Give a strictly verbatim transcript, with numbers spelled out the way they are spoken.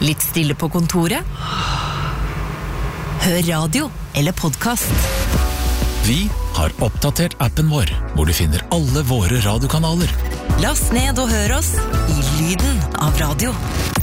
Litt stille på kontoret? Hør radio eller podcast. Vi har oppdatert appen vår, hvor du finner alle våre radiokanaler. Last ned og hør oss i lyden av radio.